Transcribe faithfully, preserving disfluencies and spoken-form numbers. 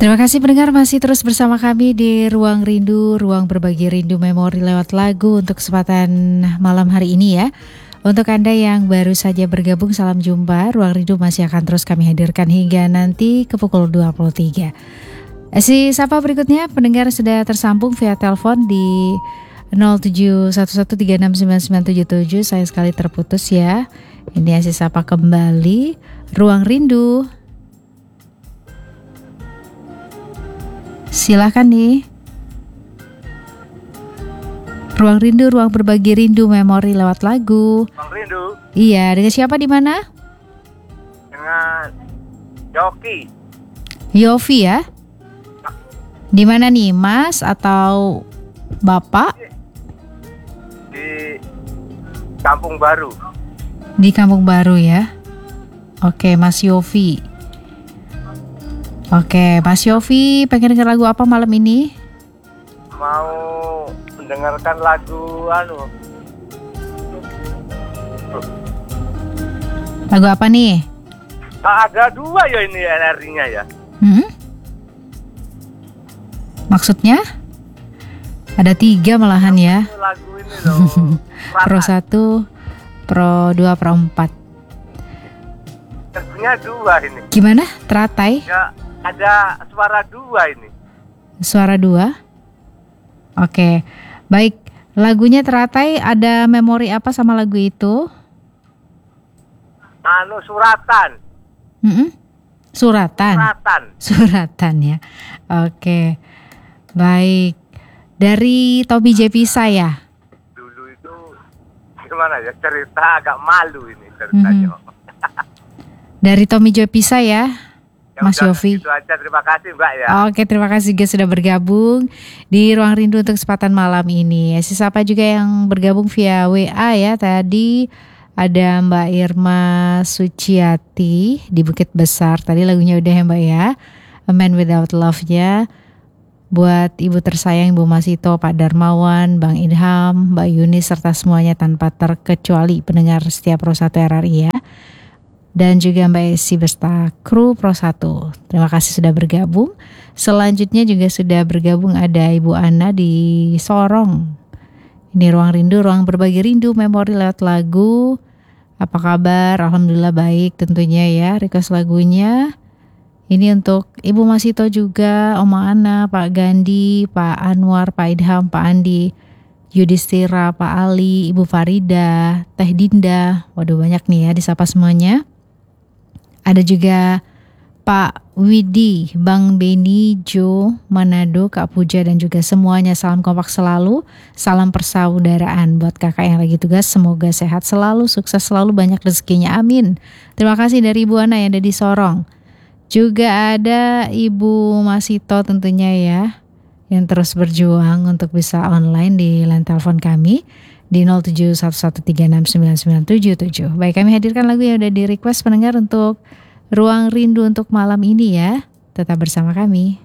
Terima kasih pendengar masih terus bersama kami di Ruang Rindu, ruang berbagi rindu memori lewat lagu untuk kesempatan malam hari ini ya. Untuk Anda yang baru saja bergabung, salam jumpa. Ruang Rindu masih akan terus kami hadirkan hingga nanti ke pukul dua puluh tiga. Si sapa berikutnya pendengar sudah tersambung via telepon di nol tujuh satu satu tiga enam sembilan sembilan tujuh tujuh. Saya sekali terputus ya. Ini si sapa kembali Ruang Rindu. Silakan nih. Ruang Rindu, ruang berbagi rindu memori lewat lagu. Ruang Rindu. Iya, dengan siapa di mana? Dengan Yoki. Yofi ya. Di mana nih, Mas atau Bapak? Di Kampung Baru. Di Kampung Baru ya. Oke, Mas Yofi. Oke, Mas Yofi, pengen denger lagu apa malam ini? Mau mendengarkan lagu anu. Lagu apa nih? Nah, ada dua ya ini energinya ya. Hmm? Maksudnya? Ada tiga malahan ya. Lagu ini loh. Pro satu, Pro dua, Pro empat. Lagunya dua ini. Gimana? Teratai? Ya, ada suara dua ini. Suara dua? Oke, baik. Lagunya teratai, ada memori apa sama lagu itu? Anu suratan. Mm-mm. Suratan. Suratan. Suratan ya. Oke, baik. Dari Tommy J. Pisa ya? Dulu itu gimana ya, cerita agak malu ini ceritanya. Mm-hmm. Dari Tommy J. Pisa ya? Ya Mas udah, Yofi. gitu aja, terima kasih Mbak ya. Oke, terima kasih juga sudah bergabung di Ruang Rindu untuk kesempatan malam ini. Siapa juga yang bergabung via W A ya tadi, ada Mbak Irma Suciati di Bukit Besar. Tadi lagunya udah ya Mbak ya, A Man Without Love-nya. Buat Ibu tersayang Ibu Masito, Pak Darmawan, Bang Idham, Mbak Yuni serta semuanya tanpa terkecuali pendengar setiap Pro satu R R I ya. Dan juga Mbak Esi beserta kru Pro satu. Terima kasih sudah bergabung. Selanjutnya juga sudah bergabung ada Ibu Ana di Sorong. Ini Ruang Rindu, ruang berbagi rindu memori lewat lagu. Apa kabar? Alhamdulillah baik tentunya ya. Request lagunya ini untuk Ibu Masito juga, Oma Ana, Pak Gandhi, Pak Anwar, Pak Idham, Pak Andi, Yudhistira, Pak Ali, Ibu Farida, Teh Dinda. Waduh banyak nih ya disapa semuanya. Ada juga Pak Widi, Bang Beni, Jo, Manado, Kak Puja dan juga semuanya. Salam kompak selalu, salam persaudaraan buat kakak yang lagi tugas. Semoga sehat selalu, sukses selalu, banyak rezekinya, amin. Terima kasih dari Ibu Ana yang ada di Sorong. Juga ada Ibu Masito tentunya ya, yang terus berjuang untuk bisa online di line telepon kami di nol tujuh satu satu tiga enam sembilan sembilan tujuh tujuh. Baik, kami hadirkan lagu yang udah di request pendengar untuk Ruang Rindu untuk malam ini ya. Tetap bersama kami.